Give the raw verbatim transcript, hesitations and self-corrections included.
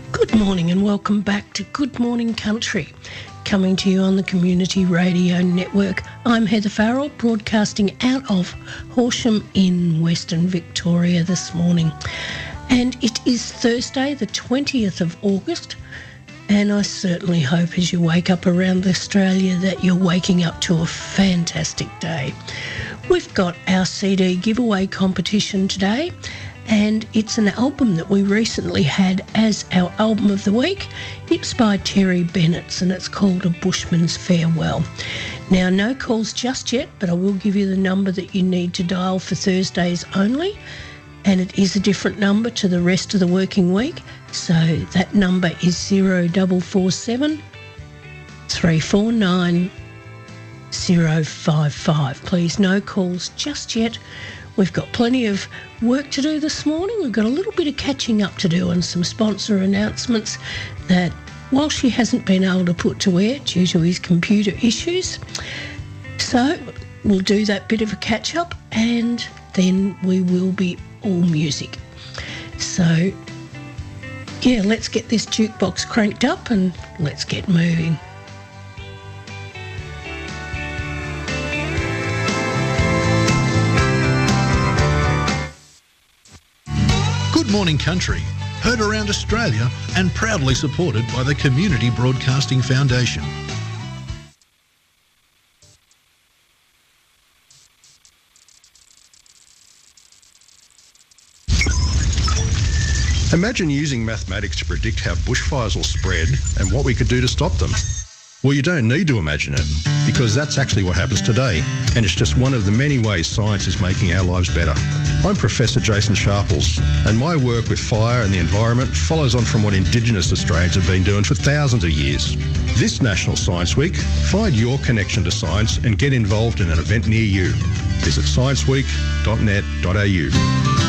Good morning and welcome back to Good Morning Country, coming to you on the Community Radio Network. I'm Heather Farrell, broadcasting out of Horsham in Western Victoria this morning. And it is Thursday, the twentieth of August, and I certainly hope as you wake up around Australia that you're waking up to a fantastic day. We've got our C D giveaway competition today, and it's an album that we recently had as our album of the week. It's by Terry Bennett and it's called A Bushman's Farewell. Now, no calls just yet, but I will give you the number that you need to dial for Thursdays only, and it is a different number to the rest of the working week. So that number is zero four four seven, three four nine, zero five five. Please, no calls just yet. We've got plenty of work to do this morning. We've got a little bit of catching up to do and some sponsor announcements that, while she hasn't been able to put to air due to his computer issues. So we'll do that bit of a catch up and then we will be all music. So, yeah, let's get this jukebox cranked up and let's get moving. Good Morning Country, heard around Australia and proudly supported by the Community Broadcasting Foundation. Imagine using mathematics to predict how bushfires will spread and what we could do to stop them. Well, you don't need to imagine it, because that's actually what happens today, and it's just one of the many ways science is making our lives better. I'm Professor Jason Sharples, and my work with fire and the environment follows on from what Indigenous Australians have been doing for thousands of years. This National Science Week, find your connection to science and get involved in an event near you. Visit science week dot net dot a u.